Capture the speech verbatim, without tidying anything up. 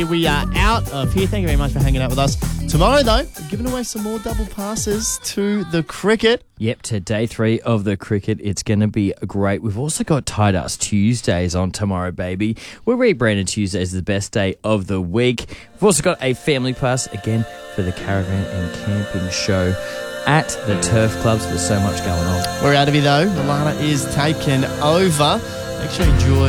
We are out of here. Thank you very much for hanging out with us. Tomorrow, though, we're giving away some more double passes to the cricket. Yep, to day three of the cricket. It's going to be great. We've also got Tie Dust Tuesdays on tomorrow, baby. We're rebranded Tuesdays the best day of the week. We've also got a family pass, again, for the caravan and camping show at the Turf Clubs. There's so much going on. We're out of here, though. Milana is taken over. Make sure you enjoy